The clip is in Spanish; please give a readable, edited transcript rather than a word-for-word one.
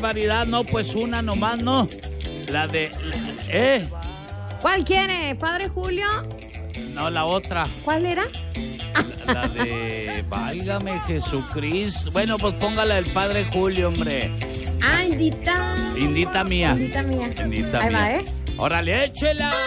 barbaridad! No, pues una nomás, no. La de... ¿Cuál quiere? ¿Padre Julio? No, la otra. ¿Cuál era? La de... Válgame Jesucristo. Bueno, pues póngala del Padre Julio, hombre. Ah, Indita. Indita mía. Indita mía. Indita Ahí mía. va, ¿eh? ¡Órale, échela!